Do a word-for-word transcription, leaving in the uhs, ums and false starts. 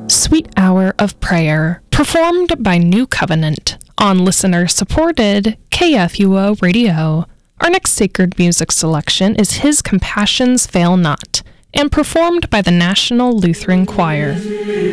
Sweet Hour of Prayer, performed by New Covenant on listener-supported K F U O Radio. Our next sacred music selection is His Compassions Fail Not, and performed by the National Lutheran Choir.